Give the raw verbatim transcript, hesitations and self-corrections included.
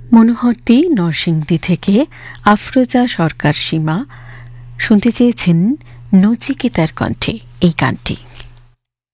মনোহরটি নরসিংদী থেকে আফরোজা সরকার সীমা শুনতে চেয়েছেন নচিকেতার কণ্ঠে এই গানটি।